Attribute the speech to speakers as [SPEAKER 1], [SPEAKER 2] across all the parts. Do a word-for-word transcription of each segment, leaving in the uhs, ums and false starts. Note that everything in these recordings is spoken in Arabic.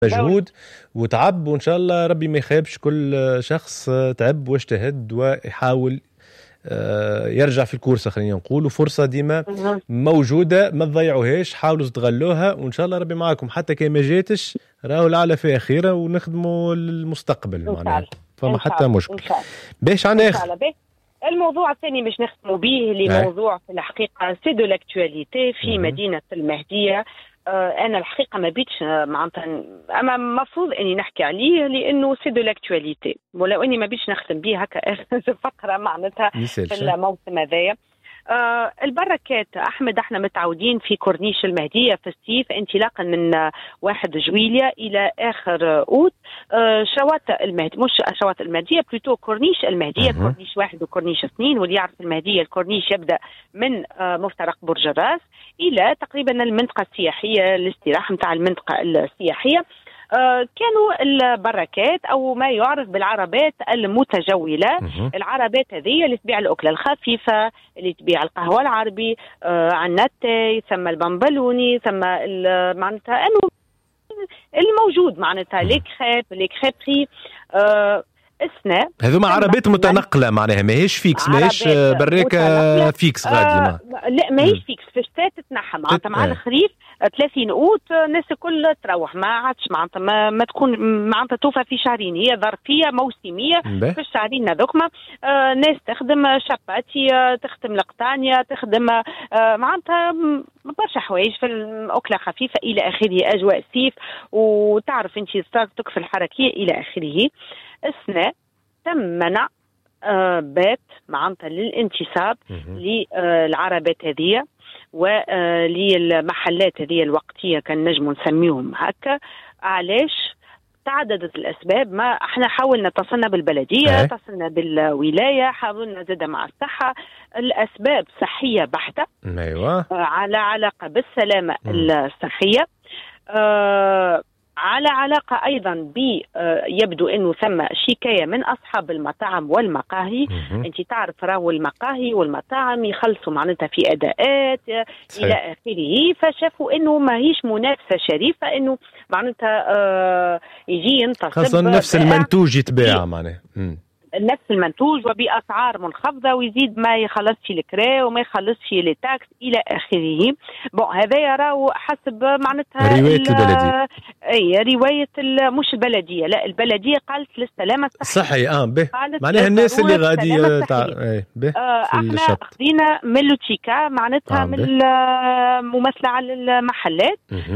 [SPEAKER 1] مجهود وتعب، وإن شاء الله ربي ما يخيبش كل شخص تعب واجتهد ويحاول يرجع في الكورسة. خلينا نقول وفرصة ديما موجودة، ما تضيعوهاش، حاولوا تغلوها، وإن شاء الله ربي معاكم حتى كي ما جيتش راهو العلا فيها خيرة ونخدموا المستقبل معناها فما حتى مشكل. باش عنا
[SPEAKER 2] الموضوع الثاني مش نختموا به لموضوع في الحقيقة سي دو لاكتواليتي في مدينة المهدية. آه انا الحقيقه ما بيتش معناتها اما مفروض اني نحكي عليه لانه سي دو لاكتواليتي، ولو اني ما بيتش نختم به هكا اخر فقره معناتها في الموسم هذايا. آه البركات احمد، احنا متعودين في كورنيش المهديه في الصيف انطلاقا من واحد جويليا الى اخر اوت آه شواطئ المهديه، مش شواطئ المهديه بلوتو كورنيش المهديه، كورنيش واحد وكورنيش اثنين، واللي يعرف المهديه الكورنيش يبدا من آه مفترق برج الراس الى تقريبا المنطقه السياحيه الاستراحه نتاع المنطقه السياحيه. آه كانوا البركات او ما يعرف بالعربات المتجوله. العربات هذه اللي تبيع الاكله الخفيفه، اللي تبيع القهوه العربي، آه عناتي، ثم البنبلوني، ثم معناتها انه الموجود معناتها ليك خيب ليك خيبري آه اثناء
[SPEAKER 1] هذوما عربات متنقله معناها ماهيش فيكس، ماهيش بريكه فيكس غادي.
[SPEAKER 2] آه لا ماهيش فيكس، في الشتاء تتنحى معناتها مع الخريف ثلاثين اوت الناس الكل تروح، ما عادش معناتها ما, ما تكون معناتها توفى في شهرين، هي ظرفيه موسميه في الشهرين هذوكما. آه ناس تخدم شاباتي، آه تخدم القطانيه، تخدم آه معناتها برشا حوايج في الاكله خفيفه الى اخره، اجواء الصيف وتعرف انت تكفي الحركيه الى اخره. اثناء تم منع آه بات معناتها للانتصاب للعربات هذه وللمحلات هذه الوقتيه كان نجم نسميهم هكا. علاش؟ تعددت الاسباب، ما احنا حاولنا اتصلنا بالبلديه، اتصلنا بالولايه، حاولنا زاد مع الصحه. الاسباب صحيه بحته،
[SPEAKER 1] ايوه
[SPEAKER 2] على علاقه بالسلامه م. الصحيه، آه على علاقة أيضا ب يبدو أنه ثم شكاية من أصحاب المطاعم والمقاهي. أنت تعرف راهو المقاهي والمطاعم يخلصوا معناتها في أداءات صحيح. إلى آخره، فشافوا أنه ما هيش منافسة شريفة أنه معناتها آه يجي ينتصب
[SPEAKER 1] خاصة نفس المنتوج يتباع معناها
[SPEAKER 2] نفس المنتوج وبأسعار منخفضة، ويزيد ما يخلصش الكرا وما يخلصش لي تاكس إلى آخره. بون هذا يراه حسب معناتها
[SPEAKER 1] رواية البلدية،
[SPEAKER 2] أي رواية مش البلدية، لا البلدية قالت للسلامة الصحية
[SPEAKER 1] صحي. اه به معناها الناس اللي غادي تاع ايه به
[SPEAKER 2] آه احنا خذينا ميلوتيكا معناتها آه من ممثلة على المحلات.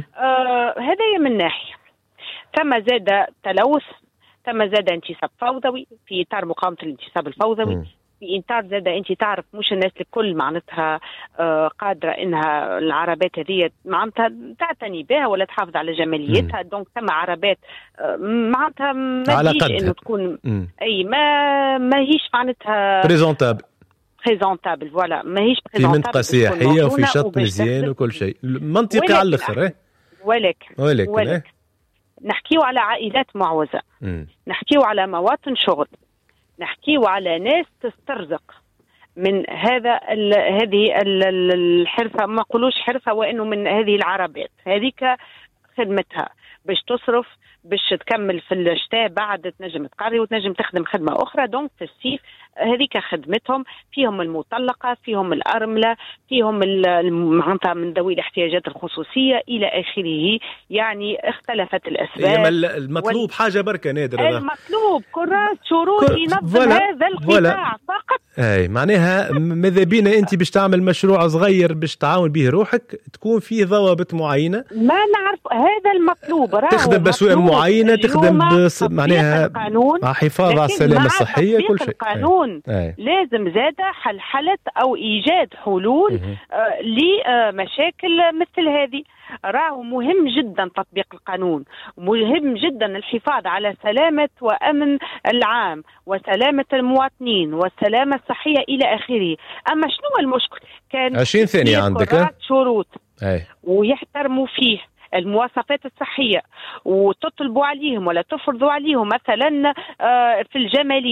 [SPEAKER 2] آه هذا من ناحية. ثم زاد تلوث، ثم زاد انتصاب فوضوي في اطار مقاومه الانتصاب الفوضوي. م. في اطار زاد انت تعرف مش الناس الكل معناتها آه قادره انها العربات هذه معناتها تعتني بها ولا تحافظ على جماليتها. دونك ثم عربات آه معناتها ما تجيش انه تكون م. اي ما ما هيش معناتها
[SPEAKER 1] بريزونتابل
[SPEAKER 2] بريزونتابل فوالا، ما هيش
[SPEAKER 1] في منطقه سياحيه وفي شط مزيان وكل شيء منطقي على الاخر.
[SPEAKER 2] ولكن
[SPEAKER 1] ولكن, ولكن.
[SPEAKER 2] ولكن. نحكيو على عائلات معوزة، م. نحكيو على مواطن شغل، نحكيو على ناس تسترزق من هذا ال هذه ال الحرفة، ما قولوش حرفة وإنه من هذه العربات هذيك خدمتها باش تصرف باش تكمل في الشتاء، بعد تنجم تقري وتنجم تخدم خدمة أخرى. دونك في الصيف هذيك خدمتهم، فيهم المطلقة، فيهم الأرملة، فيهم معناتها من ذوي الاحتياجات الخصوصية إلى آخره. يعني اختلفت الأسباب.
[SPEAKER 1] المطلوب وال... حاجة بركة نادرة،
[SPEAKER 2] المطلوب كرات شروط ينظم هذا القطاع فقط.
[SPEAKER 1] أي معناها ماذا بينا أنت باش تعمل مشروع صغير باش تعاون به روحك تكون فيه ضوابط معينة،
[SPEAKER 2] ما نعرف هذا المطلوب.
[SPEAKER 1] تخدم بسوق معينة، تخدم بس معناها مع حفاظ على السلامة الصحية كل شيء.
[SPEAKER 2] القانون أي. لازم زادة حلحلة أو إيجاد حلول آه لمشاكل مثل هذه. راهو مهم جدا تطبيق القانون، مهم جدا الحفاظ على سلامة وأمن العام وسلامة المواطنين والسلامة الصحية إلى آخره. أما شنو المشكل؟ كان
[SPEAKER 1] عشرين ثانية عندك
[SPEAKER 2] شروط
[SPEAKER 1] أي.
[SPEAKER 2] ويحترموا فيه المواصفات الصحية وتطلبوا عليهم ولا تفرضوا عليهم مثلا في الجمالية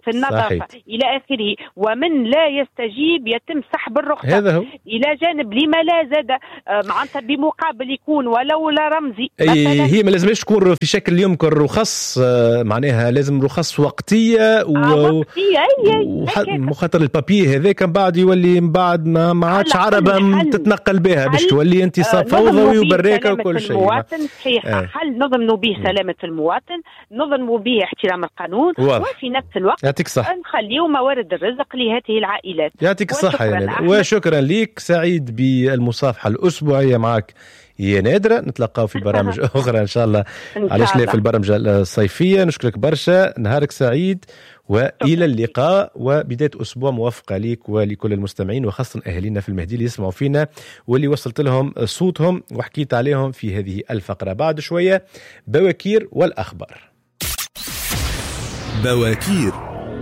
[SPEAKER 2] في النظافة صحيح. إلى آخره. ومن لا يستجيب يتم سحب الرخصة.
[SPEAKER 1] هذا هو.
[SPEAKER 2] إلى جانب لما لا زاد معناتها بمقابل يكون ولو لا رمزي.
[SPEAKER 1] أي هي ما لازمش تكون في شكل يمكن رخص، معناها لازم رخص وقتية و...
[SPEAKER 2] آه وقتية. أي
[SPEAKER 1] وح... مخاطر البابي هذاك من بعد يولي من بعد ما ما عادش عربة تتنقل بها باش تولي انت فوضوي وبريكة وكل شيء.
[SPEAKER 2] المواطن صحيح. آه. حل نظموا به سلامة المواطن، نظموا به احترام القانون، واضح. وفي نفس الوقت
[SPEAKER 1] يعطيك الصحة
[SPEAKER 2] نخليو موارد الرزق لهذه العائلات.
[SPEAKER 1] يعطيك الصحة يعني. وشكرا ليك، سعيد بالمصافحة الأسبوعية معك يا نادرة. نتلقاو في برامج أخرى إن شاء الله، علاش لا في البرامج الصيفية. نشكرك برشا، نهارك سعيد وإلى اللقاء، وبداية أسبوع موفقة ليك ولكل المستمعين وخاصة أهلنا في المهدي اللي يسمعوا فينا واللي وصلت لهم صوتهم وحكيت عليهم في هذه الفقرة. بعد شوية بواكير والأخبار.
[SPEAKER 3] بواكير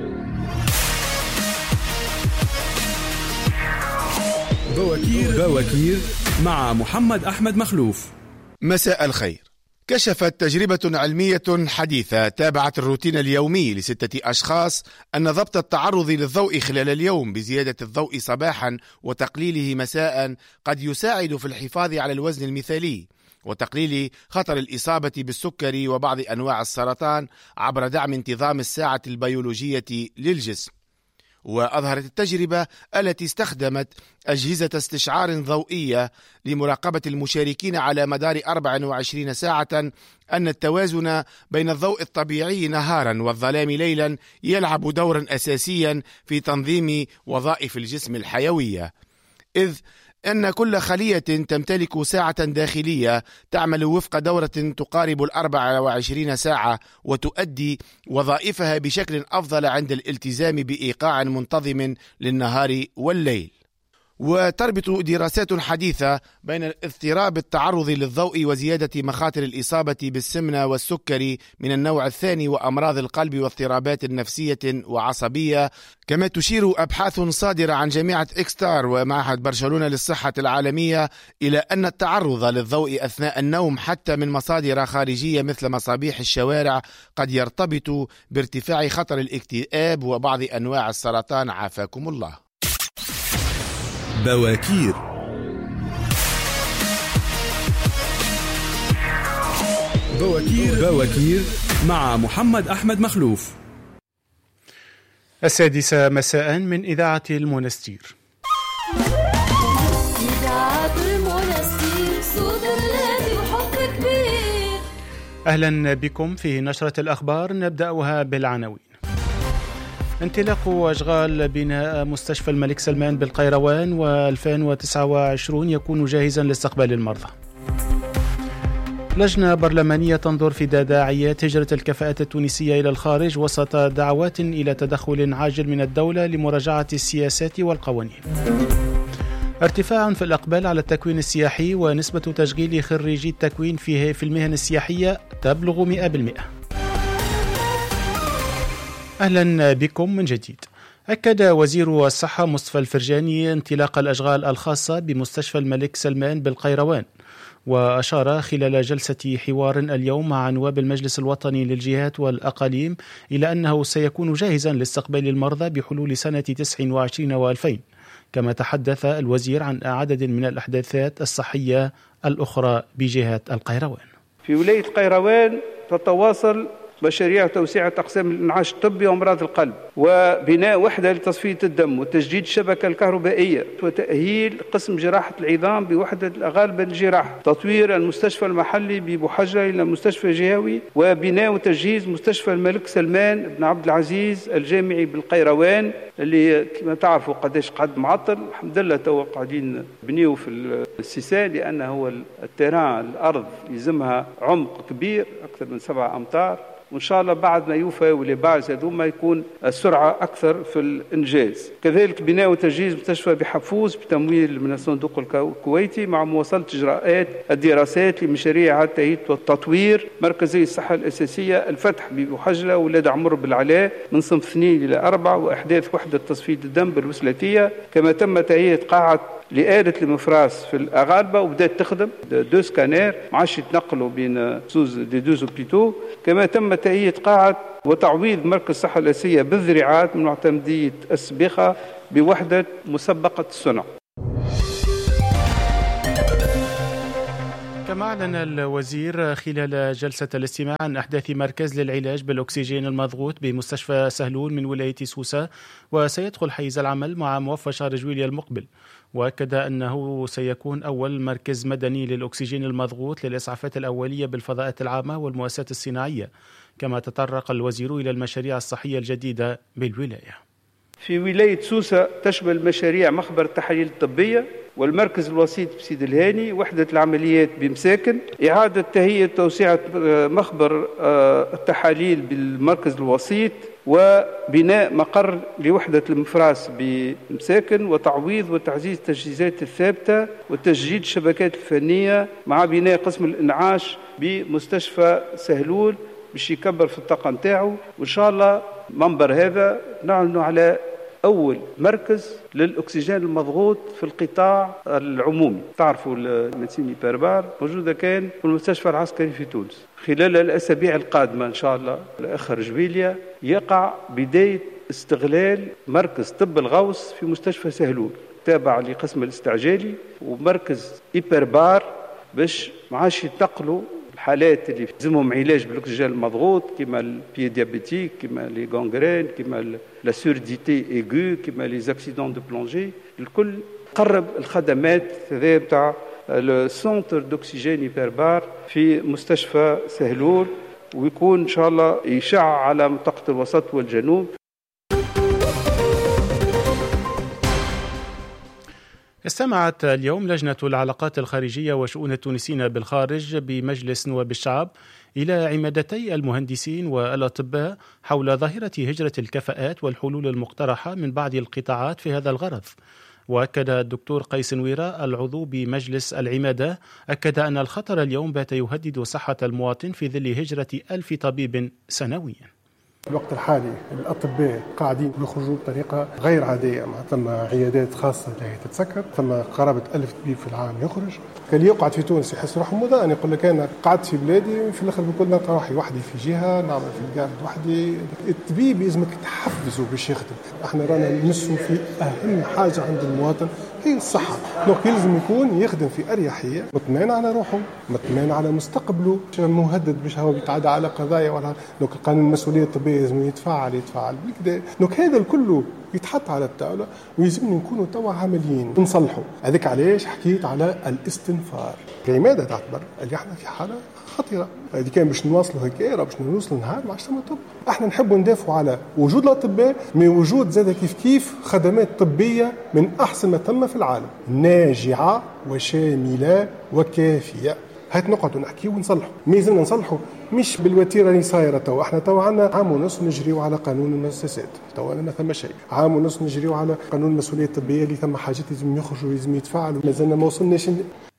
[SPEAKER 3] بواكير بواكير مع محمد أحمد مخلوف.
[SPEAKER 4] مساء الخير. كشفت تجربة علمية حديثة تابعت الروتين اليومي لستة أشخاص أن ضبط التعرض للضوء خلال اليوم بزيادة الضوء صباحا وتقليله مساء قد يساعد في الحفاظ على الوزن المثالي وتقليل خطر الإصابة بالسكري وبعض أنواع السرطان عبر دعم انتظام الساعة البيولوجية للجسم. وأظهرت التجربة التي استخدمت أجهزة استشعار ضوئية لمراقبة المشاركين على مدار أربع وعشرين ساعة أن التوازن بين الضوء الطبيعي نهارا والظلام ليلا يلعب دورا أساسيا في تنظيم وظائف الجسم الحيوية، إذ أن كل خلية تمتلك ساعة داخلية تعمل وفق دورة تقارب الأربع وعشرين ساعة وتؤدي وظائفها بشكل أفضل عند الالتزام بإيقاع منتظم للنهار والليل. وتربط دراسات حديثة بين اضطراب التعرض للضوء وزيادة مخاطر الإصابة بالسمنة والسكري من النوع الثاني وأمراض القلب واضطرابات نفسية وعصبية، كما تشير أبحاث صادرة عن جامعة إكستار ومعهد برشلونة للصحة العالمية إلى أن التعرض للضوء أثناء النوم حتى من مصادر خارجية مثل مصابيح الشوارع قد يرتبط بارتفاع خطر الاكتئاب وبعض أنواع السرطان عافاكم الله.
[SPEAKER 3] بواكير بواكير بواكير مع محمد أحمد مخلوف.
[SPEAKER 5] السادسة مساء من إذاعة المونستير.
[SPEAKER 6] إذاعة المونستير صوت الذي وحب كبير.
[SPEAKER 5] أهلا بكم في نشرة الأخبار، نبدأها بالعناوين. انطلاق أشغال بناء مستشفى الملك سلمان بالقيروان وألفين وتسعة وعشرين يكون جاهزا لاستقبال المرضى. لجنة برلمانية تنظر في تداعيات هجرة الكفاءات التونسية إلى الخارج وسط دعوات إلى تدخل عاجل من الدولة لمراجعة السياسات والقوانين. ارتفاع في الإقبال على التكوين السياحي ونسبة تشغيل خريجي التكوين فيه في المهن السياحية تبلغ مئة بالمئة. أهلا بكم من جديد. أكد وزير الصحة مصطفى الفرجاني انطلاق الأشغال الخاصة بمستشفى الملك سلمان بالقيروان، وأشار خلال جلسة حوار اليوم مع نواب المجلس الوطني للجهات والأقاليم إلى أنه سيكون جاهزا لاستقبال المرضى بحلول سنة تسعة وعشرين وألفين. كما تحدث الوزير عن عدد من الأحداثات الصحية الأخرى بجهة القيروان.
[SPEAKER 7] في ولاية القيروان تتواصل مشاريع توسيع أقسام الإنعاش الطبي وأمراض القلب، وبناء وحدة لتصفية الدم، وتجديد الشبكة الكهربائية، وتأهيل قسم جراحة العظام بوحدة الأغالبة للجراحة، تطوير المستشفى المحلي ببحجة إلى مستشفى جهوي، وبناء وتجهيز مستشفى الملك سلمان بن عبد العزيز الجامعي بالقيروان اللي كما تعرفوا قداش قعد معطل. الحمد لله تو قاعدين بنيو في السيسان، لأنه هو التيران الأرض يلزمها عمق كبير أكثر من سبعة أمتار، وإن شاء الله بعد ما يوفى ولباز هذوما يكون السرعة أكثر في الإنجاز. كذلك بناء وتجهيز مستشفى بحفوز بتمويل من الصندوق الكويتي مع مواصلة إجراءات الدراسات لمشاريع التأهيل والتطوير. مركزي الصحة الأساسية الفتح ببحجلة ولاد عمر بالعلاء من صنف اثنين إلى أربعة، وإحداث وحدة تصفية الدم بالوسلاتية. كما تم تهيئة قاعة لآلة المفراس في الأغالبة وبدأت تخدم دو سكانير ما عادش يتنقلوا بين سوز دي دوز اوبيتو. كما تم تهيئة قاعة وتعويض مركز الصحة الأساسية بالذراعات من معتمدية السبيخة بوحدة مسبقة الصنع.
[SPEAKER 5] كما أعلن الوزير خلال جلسة الاستماع عن أحداث مركز للعلاج بالأكسجين المضغوط بمستشفى سهلول من ولاية سوسة، وسيدخل حيز العمل مع موفى شهر جويلية المقبل. وأكد أنه سيكون أول مركز مدني للأكسجين المضغوط للإسعافات الأولية بالفضاءات العامة والمؤسسات الصناعية. كما تطرق الوزير إلى المشاريع الصحية الجديدة بالولاية.
[SPEAKER 7] في ولاية سوسة تشمل مشاريع مخبر التحاليل الطبية والمركز الوسيط بسيد الهاني، وحدة العمليات بمساكن، إعادة تهيئة توسعة مخبر التحاليل بالمركز الوسيط، وبناء مقر لوحدة المفراس بمساكن، وتعويض وتعزيز التجهيزات الثابتة وتجديد الشبكات الفنية، مع بناء قسم الإنعاش بمستشفى سهلول باش يكبر في الطاقة نتاعو. وإن شاء الله منبر هذا نعلن على أول مركز للأكسجين المضغوط في القطاع العمومي. تعرفوا الميدسين بيربار موجودة كان في المستشفى العسكري في تونس. خلال الأسابيع القادمة إن شاء الله لآخر جويلية يقع بداية استغلال مركز طب الغوص في مستشفى سهلول تابع لقسم الاستعجالي ومركز إيبربار باش معاش يتنقلوا الحالات اللي لازمهم علاج بالاكسجين المضغوط كما البي ديابيتيك كما لي غانغرين كما لا سورديتي ايغو كما لي زاكسيدون دو بلونجي. الكل قرب الخدمات هذه بتاع السنتر دوكسيجين ايبربار في مستشفى سهلول، ويكون ان شاء الله يشع على منطقه الوسط والجنوب.
[SPEAKER 5] استمعت اليوم لجنة العلاقات الخارجية وشؤون التونسيين بالخارج بمجلس نواب الشعب إلى عمادتي المهندسين والأطباء حول ظاهرة هجرة الكفاءات والحلول المقترحة من بعض القطاعات في هذا الغرض. وأكد الدكتور قيس نويرة العضو بمجلس العمادة أكد أن الخطر اليوم بات يهدد صحة المواطن في ظل هجرة ألف طبيب سنويا.
[SPEAKER 8] في الوقت الحالي الأطباء قاعدين يخرجوا بطريقة غير عادية، ثم عيادات خاصة لا تتسكر، ثم قرابة ألف طبيب في العام يخرج. كان يقعد في تونس يحس روحه مضان، يقول لك أنا قعدت في بلادي في الآخر بكل نلقى روحي وحدي في جهة نعمل في الجارد وحدي. الطبيب لازمك تحفزه باش يخدم. احنا رانا نمسوا في أهم حاجة عند المواطن هي الصحة، دونك يلزم يكون يخدم في أريحية، مطمئن على روحه، مطمئن على مستقبله، مهدد باش هو يتعدى على قضايا ولا دونك القانون المسؤولية الطبية لازم يتفعل يتفعل بالكدا. دونك هذا الكل يتحط على الطاولة ويلزم نكونوا توا عمليين نصلحوا. هذاك علاش حكيت على الاستنفار. لماذا تعتبر اللي احنا في حالة خطيرة؟ هذه كان باش نواصلوا هيك راه باش نوصلوا نهار ما عادش ثم طب. احنا نحبوا ندافعوا على وجود الاطباء، من وجود زاد كيف كيف خدمات طبية من احسن ما تم في العالم، ناجعة وشاملة وكافية. هات نقعدوا نحكيوا ونصلحوا، ميزنا نصلحوا مش بالوتيره اللي صايره تو. احنا تو عندنا عام ونص نجريوا على قانون المؤسسات، تو ما ثم شيء. عام ونص نجريوا على قانون المسؤوليه الطبيه اللي ثم حاجات لازم يخرجوا لازم يتفاعلوا، مازلنا ما وصلناش.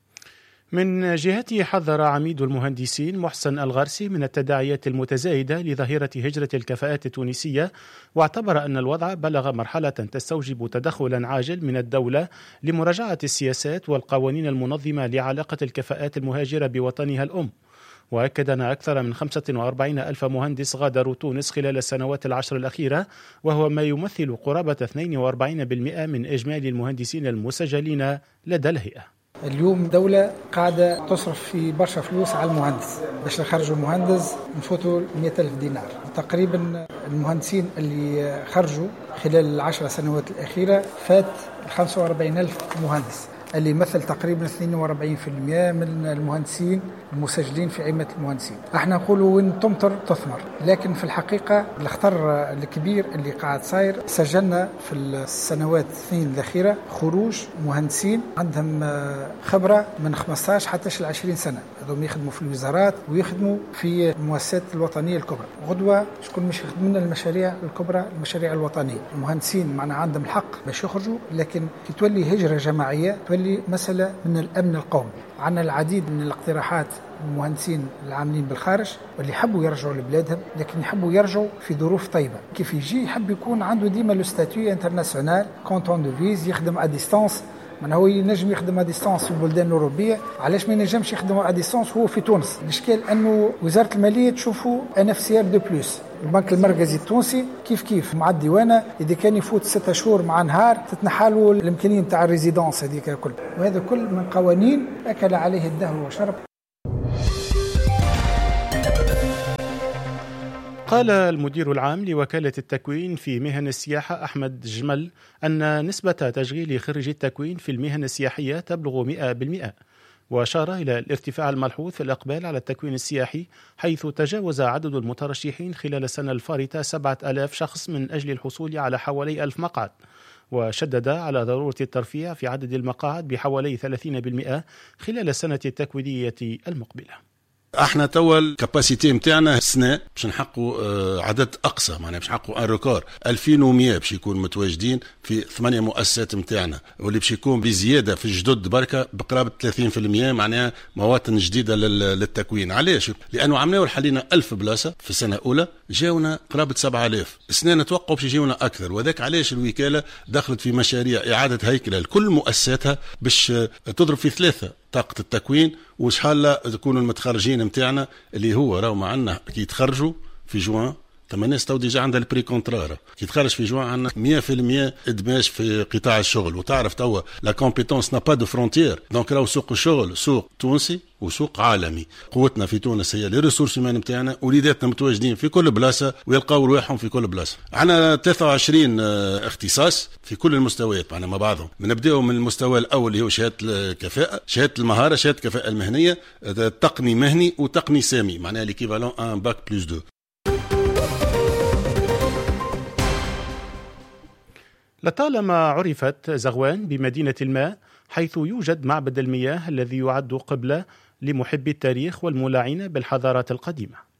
[SPEAKER 5] من جهته حذر عميد المهندسين محسن الغرسي من التداعيات المتزايدة لظاهرة هجرة الكفاءات التونسية، واعتبر أن الوضع بلغ مرحلة تستوجب تدخلا عاجل من الدولة لمراجعة السياسات والقوانين المنظمة لعلاقة الكفاءات المهاجرة بوطنها الأم. وأكد أن أكثر من خمسة وأربعين ألف مهندس غادروا تونس خلال السنوات العشر الأخيرة، وهو ما يمثل قرابة اثنين وأربعين بالمئة من إجمالي المهندسين المسجلين لدى الهيئة.
[SPEAKER 9] اليوم دولة قاعدة تصرف في برشا فلوس على المهندس، باش نخرجوا المهندس نفوتوا مئة ألف دينار تقريبا. المهندسين اللي خرجوا خلال العشر سنوات الأخيرة فات خمسة وأربعين ألف مهندس، اللي يمثل تقريبا اثنين وأربعين بالمئة من المهندسين المسجلين في عمة المهندسين. احنا نقولوا وين تمطر تثمر، لكن في الحقيقة الخطر الكبير اللي قاعد صاير، سجلنا في السنوات الاثنين الأخيرة خروج مهندسين عندهم خبرة من خمسة عشر حتى عشرين سنة، هذوم يخدموا في الوزارات ويخدموا في المؤسسات الوطنية الكبرى. غدوة شكون مش يخدمون المشاريع الكبرى، المشاريع الوطنية. المهندسين معنا عندهم الحق باش يخرجوا، لكن كي تولي هجرة جماعية تولي مسألة من الأمن القومي. عندنا العديد من الاقتراحات المهندسين العاملين بالخارج واللي يحبوا يرجعوا لبلادهم، لكن يحبوا يرجعوا في ظروف طيبة. كيف يجي يحب يكون عنده ديما لو ستاتيو انترناسيونال كونتون دو فيز، يخدم ا ديستانس من هو ينجم يخدم ا ديستانس في البلدان الاوروبيه، علاش ما ينجمش يخدم ا ديستانس هو في تونس؟ الاشكال انه وزاره الماليه تشوفوا ان اف سي ار دو بلس. البنك المركزي التونسي كيف كيف مع الديوانه اذا كان يفوت ستة شهور مع نهار تتنحالوا الامكانيه نتاع الريزيدونس هذيك كل، وهذا كل من قوانين اكل عليه الدهر وشرب.
[SPEAKER 5] قال المدير العام لوكالة التكوين في مهن السياحة أحمد جمل أن نسبة تشغيل خريجي التكوين في المهن السياحية تبلغ مئة بالمئة، وأشار إلى الارتفاع الملحوظ في الإقبال على التكوين السياحي، حيث تجاوز عدد المترشحين خلال السنة الفارطة سبعة آلاف شخص من أجل الحصول على حوالي ألف مقعد، وشدد على ضرورة الترفيع في عدد المقاعد بحوالي ثلاثين بالمئة خلال السنة التكوينية المقبلة.
[SPEAKER 10] احنا توا الكاباسيتي نتاعنا السنه باش نحققوا عدد اقصى، معناها باش نحققوا ان ريكورد ألفين ومئة باش يكون متواجدين في ثمانيه مؤسسات نتاعنا، واللي باش يكون بزياده في الجدد بركه بقرابه ثلاثين بالمئة، معناها مواطن جديده للتكوين. علاش؟ لانه عملنا حلينا ألف بلاصه في السنه الاولى، جاونا قرابه سبعة آلاف، السنه نتوقعوا باش يجيونا اكثر، وذاك علاش الوكاله دخلت في مشاريع اعاده هيكله لكل مؤسساتها باش تضرب في ثلاثه طاقة التكوين، وإن شاء الله يكونوا المتخرجين متاعنا اللي هو راهو معنا كي يتخرجوا في جوان، ثم الناس تو ديجا عندها البري كونترا، كي تخرج في جوان عندنا مئة بالمئة ادماج في قطاع الشغل. وتعرف توا لا كومبيتونس نا با دو فرونتير، دونك راهو سوق الشغل سوق تونسي وسوق عالمي. قوتنا في تونس هي لي ريسورس هيومان نتاعنا، وليداتنا متواجدين في كل بلاصه ويلقاو رواحهم في كل بلاصه. عندنا ثلاثة وعشرين اختصاص في كل المستويات معنا مع بعضهم، نبداو من المستوى الاول اللي هو شهاده الكفاءه، شهاده المهاره، شهاده الكفاءه المهنيه، تقني مهني وتقني سامي، معناها ليكيفالون ان باك بلس دو.
[SPEAKER 5] لطالما عرفت زغوان بمدينة الماء، حيث يوجد معبد المياه الذي يعد قبلة لمحبي التاريخ والمولعين بالحضارات القديمة.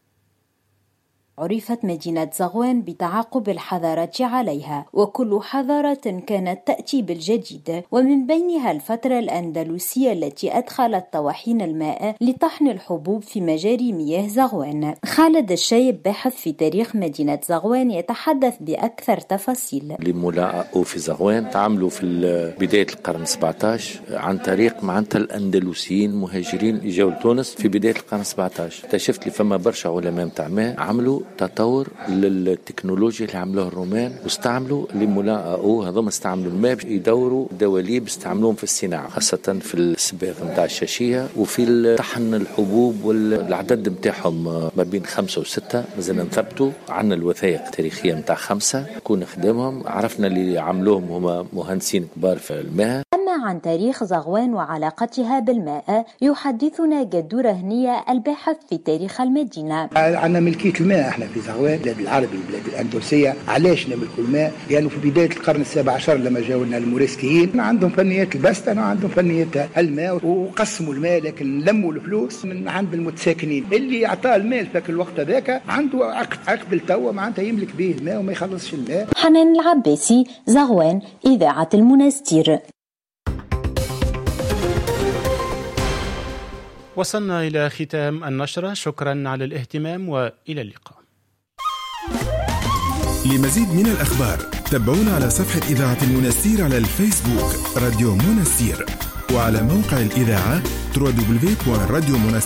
[SPEAKER 11] عرفت مدينة زغوان بتعاقب الحضارات عليها، وكل حضارة كانت تأتي بالجديد، ومن بينها الفترة الأندلسية التي أدخلت طواحين الماء لطحن الحبوب في مجاري مياه زغوان. خالد الشايب باحث في تاريخ مدينة زغوان يتحدث بأكثر تفاصيل.
[SPEAKER 12] الملاء في زغوان تعاملوا في بداية القرن السابع عشر عن طريق معناتها الأندلسيين مهاجرين إجاوا لتونس في بداية القرن السابع عشر. اكتشفت لي فما برشا علماء متاع ماء عملوا تطور للتكنولوجيا اللي عملوها الرومان، واستعملوا لملاء هذوما استعملوا الماء يدوروا دواليب استعملوهم في الصناعه، خاصه في الصباغ نتاع الشاشيه وفي طحن الحبوب، والعدد نتاعهم ما بين خمسه وسته، مازال نثبتوا. عندنا الوثائق التاريخيه نتاع خمسه كنا خدامهم، عرفنا اللي عملوهم هما مهندسين كبار في الماء.
[SPEAKER 11] أما عن تاريخ زغوان وعلاقتها بالماء يحدثنا جدو رهنية الباحث في تاريخ المدينة.
[SPEAKER 13] عندنا ملكية الماء احنا في زغوان، البلاد العربي البلاد الأندلسية. علاش نملكوا الماء؟ لأنه يعني في بداية القرن السابع عشر لما جاوا لنا الموريسكيين عندهم فنيات البستنة وعندهم فنيات الماء، وقسموا الماء، لكن لموا الفلوس من عند المتساكنين. اللي أعطاه الماء في الوقت هذاك عنده عقد عقد التوا معناتها يملك به الماء وما يخلصش الماء.
[SPEAKER 11] حنان العباسي، زغوان، إذاعة المنستير.
[SPEAKER 5] وصلنا إلى ختام النشرة، شكرا على الاهتمام وإلى اللقاء.
[SPEAKER 3] لمزيد من الأخبار تابعونا على صفحة إذاعة المنستير على الفيسبوك راديو منستير، وعلى موقع الإذاعة دبليو دبليو دبليو دوت راديو منستير